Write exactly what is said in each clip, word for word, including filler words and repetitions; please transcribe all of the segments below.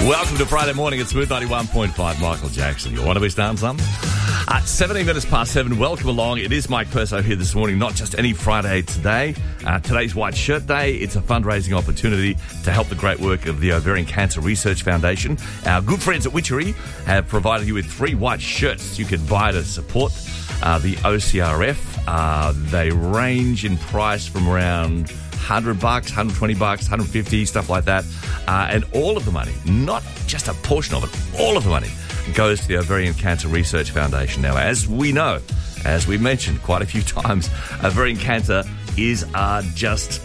Welcome to Friday morning at Smooth ninety-one point five. Michael Jackson. You want to be starting something? At seventeen minutes past seven, welcome along. It is Mike Perso here this morning. Not just any Friday today. Uh, today's White Shirt Day. It's a fundraising opportunity to help the great work of the Ovarian Cancer Research Foundation. Our good friends at Witchery have provided you with three white shirts you can buy to support uh, the O C R F. Uh, they range in price from around one hundred bucks, one hundred twenty bucks, one hundred fifty, stuff like that. Uh, and all of the money, not just a portion of it, all of the money goes to the Ovarian Cancer Research Foundation. Now, as we know, as we've mentioned quite a few times, ovarian cancer is uh, just...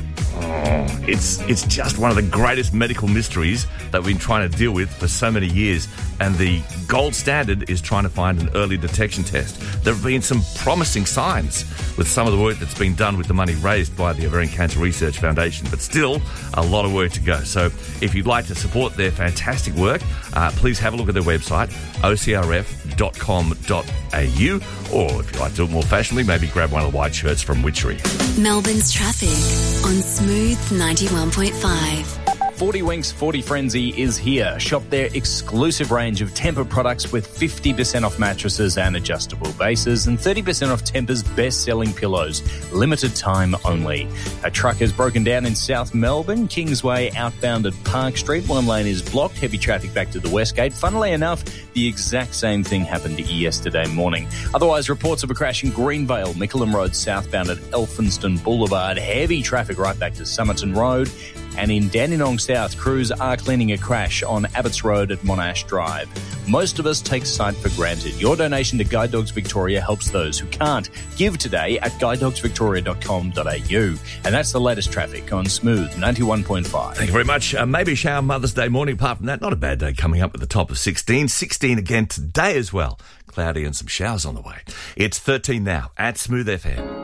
Oh, it's it's just one of the greatest medical mysteries that we've been trying to deal with for so many years. And the gold standard is trying to find an early detection test. There have been some promising signs with some of the work that's been done with the money raised by the Ovarian Cancer Research Foundation, but still a lot of work to go. So if you'd like to support their fantastic work, uh, please have a look at their website, o c r f dot com dot a u, or if you like to do it more fashionably, maybe grab one of the white shirts from Witchery. Melbourne's traffic on Smooth ninety-one point five. forty Winks forty Frenzy is here. Shop their exclusive range of Tempur products with fifty percent off mattresses and adjustable bases and thirty percent off Tempur's best-selling pillows. Limited time only. A truck has broken down in South Melbourne. Kingsway outbound at Park Street. One lane is blocked. Heavy traffic back to the West Gate. Funnily enough, the exact same thing happened yesterday morning. Otherwise, reports of a crash in Greenvale. Mickleham Road southbound at Elphinston Boulevard. Heavy traffic right back to Somerton Road. And in Dandenong South, crews are cleaning a crash on Abbots Road at Monash Drive. Most of us take sight for granted. Your donation to Guide Dogs Victoria helps those who can't. Give today at guide dogs victoria dot com dot a u. And that's the latest traffic on Smooth ninety-one point five. Thank you very much. Uh, maybe a shower Mother's Day morning. Apart from that, not a bad day coming up at the top of sixteen. sixteen again today as well. Cloudy and some showers on the way. It's thirteen now at Smooth F M.